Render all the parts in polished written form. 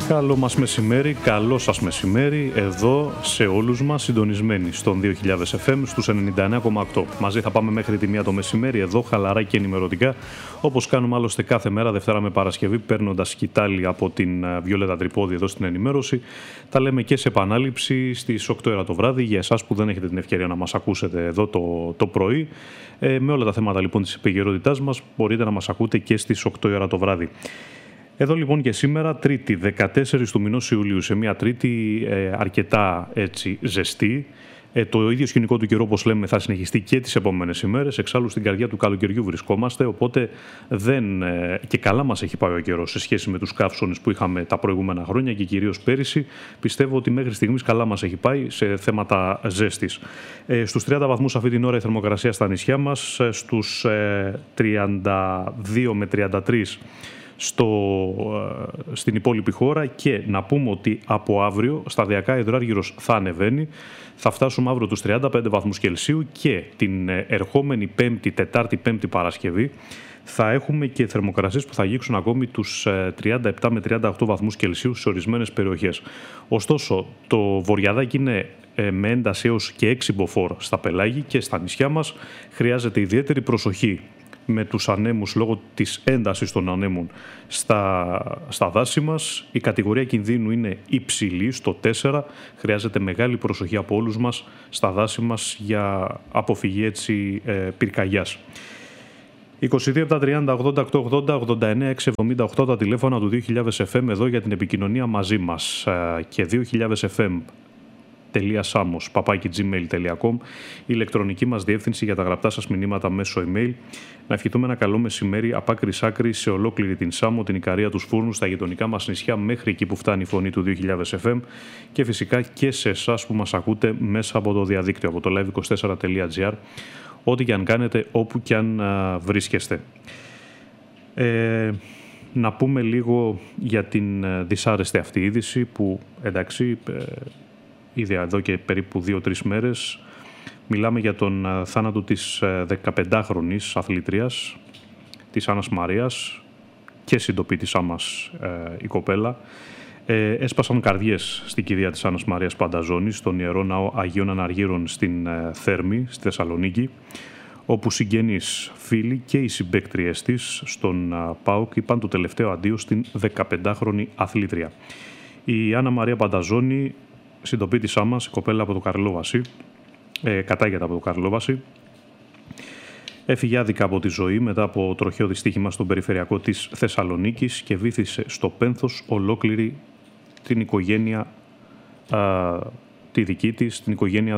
Καλό μας μεσημέρι, καλό σας μεσημέρι, εδώ σε όλους μας συντονισμένοι στον 2000 FM στους 99,8. Μαζί θα πάμε μέχρι τη 1 το μεσημέρι, εδώ χαλαρά και ενημερωτικά, όπως κάνουμε άλλωστε κάθε μέρα, Δευτέρα με Παρασκευή, παίρνοντας σκητάλη από την Βιολέτα Τρυπόδη εδώ στην ενημέρωση. Τα λέμε και σε επανάληψη στις 8 ώρα το βράδυ, για εσάς που δεν έχετε την ευκαιρία να μας ακούσετε εδώ το πρωί. Με όλα τα θέματα λοιπόν της επικαιρότητάς μας, μπορείτε να μας ακούτε και στις 8 ώρα το βράδυ. Εδώ λοιπόν και σήμερα, Τρίτη 14 του μηνός Ιουλίου, σε μια Τρίτη αρκετά έτσι ζεστή. Το ίδιο σκηνικό του καιρού, όπως λέμε, θα συνεχιστεί και τις επόμενες ημέρες. Εξάλλου στην καρδιά του καλοκαιριού βρισκόμαστε, οπότε και καλά μας έχει πάει ο καιρός σε σχέση με τους καύσονες που είχαμε τα προηγούμενα χρόνια και κυρίως πέρυσι. Πιστεύω ότι μέχρι στιγμής καλά μας έχει πάει σε θέματα ζέστης. Στους 30 βαθμούς αυτή την ώρα η θερμοκρασία στα νησιά μας, στους 32 με 33 στην υπόλοιπη χώρα, και να πούμε ότι από αύριο σταδιακά υδράργυρος θα ανεβαίνει. Θα φτάσουμε αύριο τους 35 βαθμούς Κελσίου και την ερχόμενη Τετάρτη, Πέμπτη Παρασκευή θα έχουμε και θερμοκρασίες που θα αγγίξουν ακόμη τους 37 με 38 βαθμούς Κελσίου σε ορισμένες περιοχές. Ωστόσο, το βορειαδάκι είναι με ένταση έως και 6 μποφόρ στα πελάγη, και στα νησιά μας χρειάζεται ιδιαίτερη προσοχή με τους ανέμους λόγω της έντασης των ανέμων στα δάση μας. Η κατηγορία κινδύνου είναι υψηλή, στο 4. Χρειάζεται μεγάλη προσοχή από όλους μας στα δάση μας για αποφυγή πυρκαγιάς. 22 30 80 880 89 678 τα τηλέφωνα του 2000 FM εδώ για την επικοινωνία μαζί μας, και 2000 FM .samos@gmail.com, η ηλεκτρονική μας διεύθυνση για τα γραπτά σας μηνύματα μέσω email. Να ευχηθούμε ένα καλό μεσημέρι από άκρη σ' άκρη σε ολόκληρη την Σάμο, την Ικαρία, τους Φούρνους, στα γειτονικά μας νησιά, μέχρι εκεί που φτάνει η φωνή του 2000 FM, και φυσικά και σε εσάς που μας ακούτε μέσα από το διαδίκτυο, από το live24.gr, ό,τι και αν κάνετε, όπου και αν βρίσκεστε. Να πούμε λίγο για την δυσάρεστη αυτή είδηση που, εντάξει, ήδη εδώ και περίπου 2-3 μέρες μιλάμε για τον θάνατο της 15χρονης αθλήτριας, της Άννας Μαρίας, και συντοπίτησά μας η κοπέλα. Έσπασαν καρδιές στην κηδεία της Άννας Μαρίας Πανταζώνης, στον Ιερό Ναό Αγίων Αναργύρων στην Θέρμη, στη Θεσσαλονίκη, όπου συγγενείς, φίλοι και οι συμπαίκτριές της στον ΠΑΟΚ είπαν το τελευταίο αντίο στην 15χρονη αθλήτρια. Η Άννα Μαρία Πανταζώνη, συντοπίτησά μας, η κοπέλα από το Καρλόβαση, κατάγεται από το Καρλόβαση, έφυγε άδικα από τη ζωή μετά από τροχαίο δυστύχημα στον περιφερειακό της Θεσσαλονίκης και βύθισε στο πένθος ολόκληρη την οικογένεια, τη δική της, την οικογένεια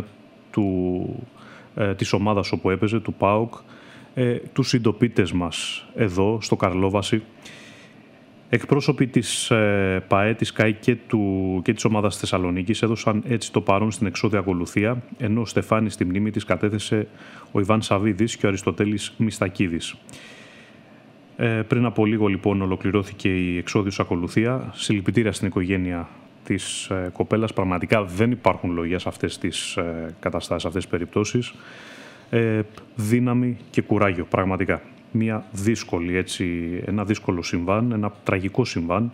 της ομάδας όπου έπαιζε, του ΠΑΟΚ, τους συντοπίτες μας εδώ στο Καρλόβαση. Εκπρόσωποι της ΠΑΕ, της ΚΑΗ και της ομάδας Θεσσαλονίκης έδωσαν έτσι το παρόν στην εξώδια ακολουθία, ενώ ο Στεφάνης στη μνήμη της κατέθεσε ο Ιβάν Σαβίδης και ο Αριστοτέλης Μιστακίδης. Πριν από λίγο λοιπόν ολοκληρώθηκε η εξώδιος ακολουθία. Συλληπιτήρια στην οικογένεια της κοπέλας. Πραγματικά δεν υπάρχουν λόγια σε αυτές τις καταστάσεις, σε αυτές τις περιπτώσεις. Δύναμη και κουράγιο, πραγματικά. Ένα δύσκολο συμβάν, ένα τραγικό συμβάν,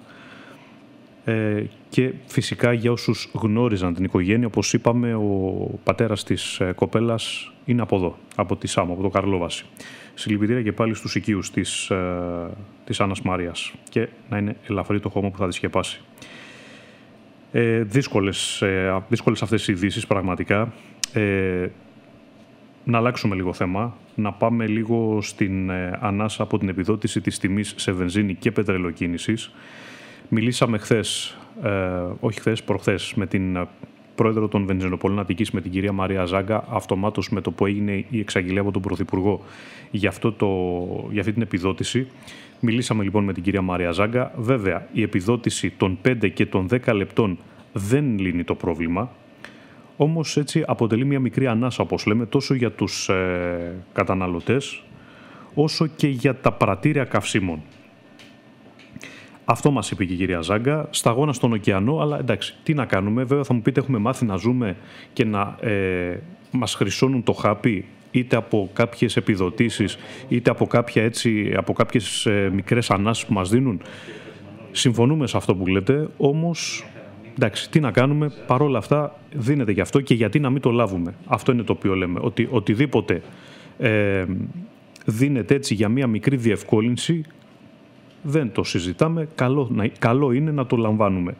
και φυσικά για όσους γνώριζαν την οικογένεια, όπως είπαμε, ο πατέρας της κοπέλας είναι από εδώ, από τη Σάμο, από το Καρλόβαση. Συλληπιτήρια και πάλι στους οικείους της Άννας Μαρίας, και να είναι ελαφρύ το χώμα που θα τη σκεπάσει. Δύσκολες αυτές οι ειδήσεις, πραγματικά. Να αλλάξουμε λίγο θέμα, να πάμε λίγο στην ανάσα από την επιδότηση της τιμής σε βενζίνη και πετρελοκίνησης. Μιλήσαμε προχθές, με την πρόεδρο των Βενζινοπολών Αττικής, με την κυρία Μαρία Ζάγκα, αυτομάτως με το που έγινε η εξαγγελία από τον Πρωθυπουργό για αυτή την επιδότηση. Μιλήσαμε λοιπόν με την κυρία Μαρία Ζάγκα. Βέβαια, η επιδότηση των 5 και των 10 λεπτών δεν λύνει το πρόβλημα. Όμως έτσι αποτελεί μια μικρή ανάσα, όπως λέμε, τόσο για τους καταναλωτές, όσο και για τα πρατήρια καυσίμων. Αυτό μας είπε και η κυρία Ζάγκα, σταγόνα στον ωκεανό, αλλά εντάξει, τι να κάνουμε. Βέβαια θα μου πείτε, έχουμε μάθει να ζούμε και να μας χρυσώνουν το χάπι, είτε από κάποιες επιδοτήσεις, είτε από κάποιες μικρές ανάσεις που μας δίνουν. Συμφωνούμε σε αυτό που λέτε, όμως εντάξει, τι να κάνουμε, παρόλα αυτά δίνεται γι' αυτό και γιατί να μην το λάβουμε. Αυτό είναι το οποίο λέμε, ότι οτιδήποτε δίνεται έτσι για μία μικρή διευκόλυνση, δεν το συζητάμε, καλό είναι να το λαμβάνουμε.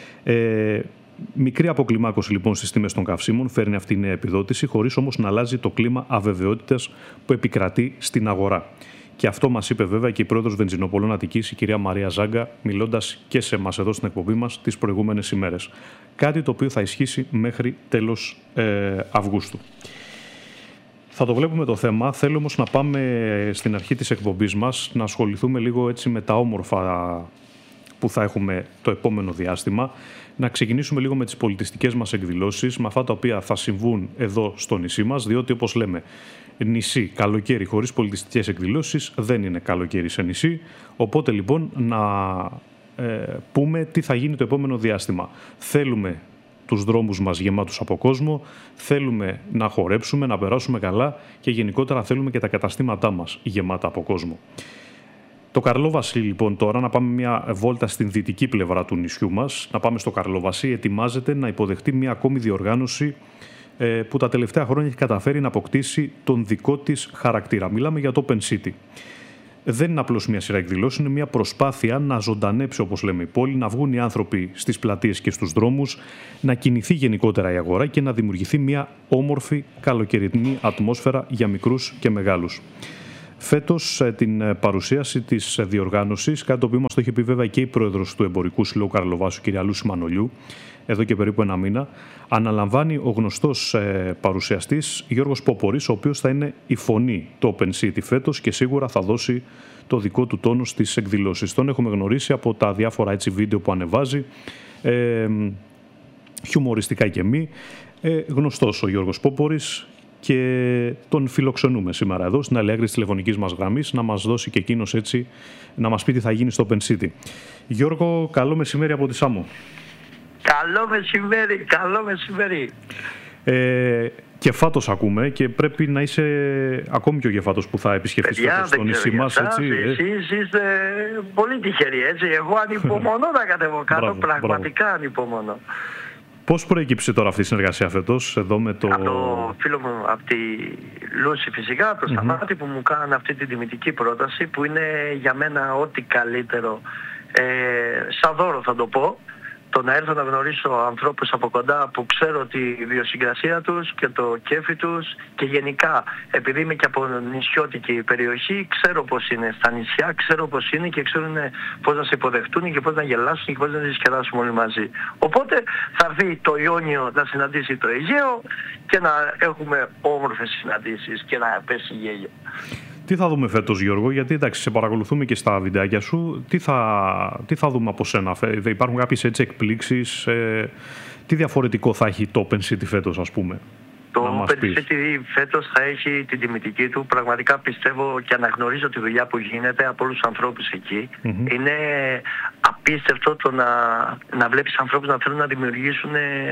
Μικρή αποκλιμάκωση λοιπόν στις τιμές των καυσίμων φέρνει αυτή η νέα επιδότηση, χωρίς όμως να αλλάζει το κλίμα αβεβαιότητας που επικρατεί στην αγορά. Και αυτό μας είπε βέβαια και η πρόεδρος Βενζινοπολών Αττικής, η κυρία Μαρία Ζάγκα, μιλώντας και σε εμάς εδώ στην εκπομπή μας τις προηγούμενες ημέρες. Κάτι το οποίο θα ισχύσει μέχρι τέλος Αυγούστου. Θα το βλέπουμε το θέμα. Θέλω όμως να πάμε στην αρχή της εκπομπής μας, να ασχοληθούμε λίγο έτσι με τα όμορφα που θα έχουμε το επόμενο διάστημα. Να ξεκινήσουμε λίγο με τις πολιτιστικές μας εκδηλώσεις, με αυτά τα οποία θα συμβούν εδώ στο νησί μας, διότι όπως λέμε, νησί, καλοκαίρι χωρίς πολιτιστικές εκδηλώσεις δεν είναι καλοκαίρι σε νησί. Οπότε λοιπόν να πούμε τι θα γίνει το επόμενο διάστημα. Θέλουμε τους δρόμους μας γεμάτους από κόσμο, θέλουμε να χορέψουμε, να περάσουμε καλά και γενικότερα θέλουμε και τα καταστήματά μας γεμάτα από κόσμο. Το Καρλόβασι λοιπόν τώρα, να πάμε μια βόλτα στην δυτική πλευρά του νησιού μας, να πάμε στο Καρλόβασι, ετοιμάζεται να υποδεχτεί μια ακόμη διοργάνωση που τα τελευταία χρόνια έχει καταφέρει να αποκτήσει τον δικό της χαρακτήρα. Μιλάμε για το Open City. Δεν είναι απλώς μια σειρά εκδηλώσεων, είναι μια προσπάθεια να ζωντανέψει, όπως λέμε, η πόλη, να βγουν οι άνθρωποι στις πλατείες και στους δρόμους, να κινηθεί γενικότερα η αγορά και να δημιουργηθεί μια όμορφη καλοκαιρινή ατμόσφαιρα για μικρούς και μεγάλους. Φέτος την παρουσίαση της διοργάνωσης, κάτι το οποίο μας το είχε πει βέβαια και η πρόεδρος του Εμπορικού Συλλόγου Καρλοβάσου, κυρία Λούση Μανολιού, εδώ και περίπου ένα μήνα, αναλαμβάνει ο γνωστός παρουσιαστής Γιώργος Πόπορης, ο οποίος θα είναι η φωνή του Open City φέτος και σίγουρα θα δώσει το δικό του τόνο στις εκδηλώσεις. Τον έχουμε γνωρίσει από τα διάφορα έτσι βίντεο που ανεβάζει, χιουμοριστικά και μη. Γνωστός ο Γιώργος Πόπορης και τον φιλοξενούμε σήμερα εδώ στην άλλη άκρη της τηλεφωνικής μας γραμμής να μας δώσει και εκείνος έτσι να μας πει τι θα γίνει στο Open City. Γιώργο, καλό μεσημέρι από τη Σάμο. Καλό μεσημέρι. Κεφάτος ακούμε και πρέπει να είσαι ακόμη και ο Κεφάτος που θα επισκεφτείς στο νησί μας. Εσείς είστε πολύ τυχεροί, έτσι. Εγώ ανυπομονώ να κατεβώ κάτω, πραγματικά ανυπομονώ. Πώς προέκυψε τώρα αυτή η συνεργασία φέτος εδώ με το... Από το φίλο μου, από τη Λούση φυσικά, από το Σταμάτη που μου κάνανε αυτή την τιμητική πρόταση που είναι για μένα ό,τι καλύτερο, σαν δώρο θα το πω. Το να έρθω να γνωρίσω ανθρώπους από κοντά που ξέρω τη ιδιοσυγκρασία τους και το κέφι τους και γενικά επειδή είμαι και από νησιώτικη περιοχή ξέρω πώς είναι στα νησιά, ξέρω πώς είναι και ξέρουν πώς να σε υποδεχτούν και πώς να γελάσουν και πώς να διασκεδάσουν όλοι μαζί. Οπότε θα έρθει το Ιόνιο να συναντήσει το Αιγαίο και να έχουμε όμορφες συναντήσεις και να πέσει γέλιο. Τι θα δούμε φέτος, Γιώργο, γιατί εντάξει, σε παρακολουθούμε και στα βιντεάκια σου. Τι θα δούμε από σένα, υπάρχουν κάποιες έτσι εκπλήξεις, τι διαφορετικό θα έχει το Open City φέτος, ας πούμε? Το Open City φέτος θα έχει την τιμητική του. Πραγματικά πιστεύω και αναγνωρίζω τη δουλειά που γίνεται από όλους τους ανθρώπους εκεί. Είναι απίστευτο το να βλέπεις ανθρώπους να θέλουν να δημιουργήσουν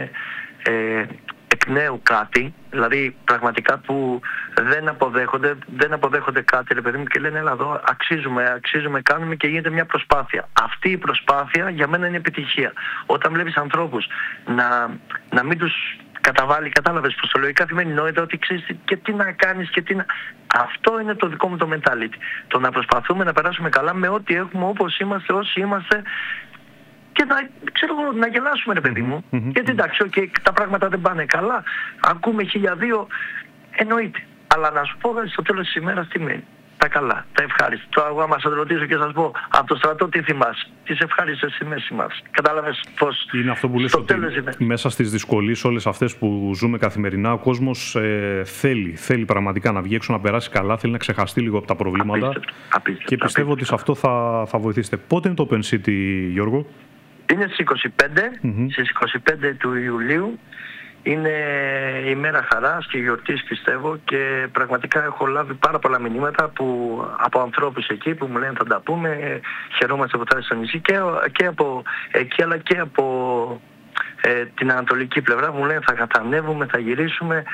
εκ νέου κάτι, δηλαδή πραγματικά που δεν αποδέχονται κάτι, ρε παιδί μου, και λένε έλα εδώ, αξίζουμε, κάνουμε και γίνεται μια προσπάθεια. Αυτή η προσπάθεια για μένα είναι επιτυχία. Όταν βλέπεις ανθρώπους να μην τους καταβάλει, κατάλαβες πως το λέω, η καθημερινότητα, ότι ξέρεις και τι να κάνεις και τι να... Αυτό είναι το δικό μου το mentality. Το να προσπαθούμε να περάσουμε καλά με ό,τι έχουμε, όπως είμαστε, όσοι είμαστε, και να γελάσουμε, ρε παιδί μου. Γιατί εντάξει, τα πράγματα δεν πάνε καλά, ακούμε 1002, εννοείται. Αλλά να σου πω στο τέλος της ημέρας τι μένει. Τα καλά, τα ευχάριστα. Τώρα εγώ άμα σας ρωτήσω και σας πω από το στρατό τι θυμάσαι, τις ευχάριστες σημαίες θυμάσαι. Κατάλαβες πως είναι αυτό που λες, ότι μέσα στις δυσκολίες όλες αυτές που ζούμε καθημερινά ο κόσμος θέλει πραγματικά να βγει έξω, να περάσει καλά, θέλει να ξεχαστεί λίγο από τα προβλήματα. Και πιστεύω ότι σε αυτό θα βοηθήσετε. Πότε είναι το Open City, Γιώργο? Είναι στις 25 του Ιουλίου. Είναι η μέρα χαράς και γιορτής, πιστεύω, και πραγματικά έχω λάβει πάρα πολλά μηνύματα από ανθρώπους εκεί που μου λένε θα τα πούμε, χαιρόμαστε που θα είσαι στο νησί, και από εκεί αλλά και από την ανατολική πλευρά μου λένε θα κατανεύουμε, θα γυρίσουμε.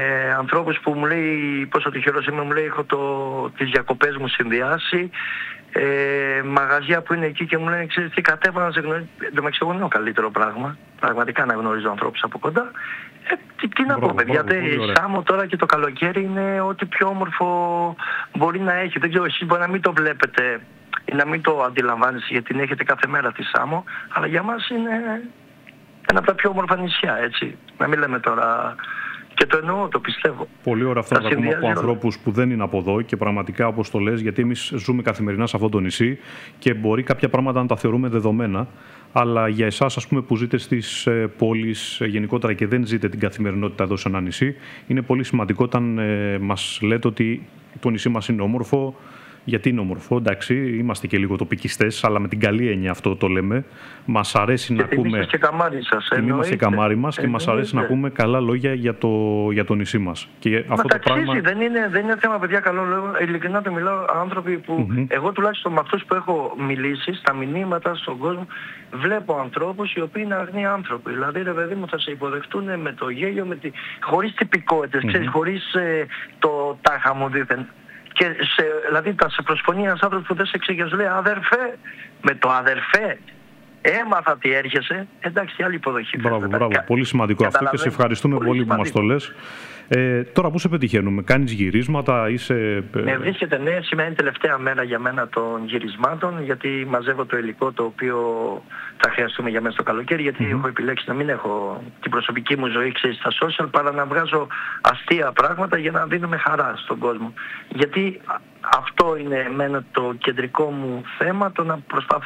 Ανθρώπους που μου λέει πόσο τυχερός είμαι, μου λέει έχω τις διακοπές μου συνδυάσει. μαγαζιά που είναι εκεί και μου λένε, ξέρεις τι, κατέβανα να σε γνωρίζω. Εντάξει, εγώ είναι το καλύτερο πράγμα. Πραγματικά να γνωρίζω ανθρώπους από κοντά. Τι να πω, παιδιά, Σάμο τώρα και το καλοκαίρι είναι ό,τι πιο όμορφο μπορεί να έχει. Δεν ξέρω, εσείς μπορεί να μην το βλέπετε ή να μην το αντιλαμβάνεστε γιατί την έχετε κάθε μέρα τη Σάμο, αλλά για μας είναι ένα από τα πιο όμορφα νησιά, έτσι. Να μην λέμε τώρα... Και το εννοώ, το πιστεύω. Πολύ ωραία αυτό να τα ακούμε από ανθρώπους που δεν είναι από εδώ και πραγματικά, όπως το λες, γιατί εμείς ζούμε καθημερινά σε αυτό το νησί και μπορεί κάποια πράγματα να τα θεωρούμε δεδομένα, αλλά για εσάς, ας πούμε, που ζείτε στις πόλεις γενικότερα και δεν ζείτε την καθημερινότητα εδώ σε ένα νησί, είναι πολύ σημαντικό όταν μας λέτε ότι το νησί μας είναι όμορφο. Γιατί είναι όμορφο, εντάξει, είμαστε και λίγο τοπικιστές, αλλά με την καλή έννοια αυτό το λέμε. Μας αρέσει να ακούμε. Είμαστε καμάρι σας. Είμαστε καμάρι μας και μας αρέσει να ακούμε καλά λόγια για το νησί μας. Και αυτό το πράγμα... δεν είναι θέμα, παιδιά, καλό λόγο. Ειλικρινά το μιλάω, άνθρωποι που εγώ τουλάχιστον με αυτούς που έχω μιλήσει, στα μηνύματα, στον κόσμο, βλέπω ανθρώπους οι οποίοι είναι αγνοί άνθρωποι. Δηλαδή, ρε παιδί μου, θα σε υποδεχτούν με το γέλιο, χωρίς τυπικότητες, ξέρεις, χωρίς το τάχα μου δίθεν. Και δηλαδή σε προσφωνεί ένας άνθρωπος που δεν σε ξέρει και σου λέει αδερφέ, με το αδερφέ έμαθα τι έρχεσαι, εντάξει, άλλη υποδοχή. Μπράβο, πολύ σημαντικό αυτό και σε ευχαριστούμε πολύ που μας το λες. Τώρα πού σε πετυχαίνουμε, κάνεις γυρίσματα, είσαι... Με βρίσκεται, ναι, σήμερα είναι τελευταία μέρα για μένα των γυρισμάτων, γιατί μαζεύω το υλικό το οποίο θα χρειαστούμε για μέσα στο καλοκαίρι, γιατί έχω επιλέξει να μην έχω την προσωπική μου ζωή, ξέρεις, στα social, παρά να βγάζω αστεία πράγματα για να δίνουμε χαρά στον κόσμο. Γιατί αυτό είναι εμένα το κεντρικό μου θέμα, το να προσπαθώ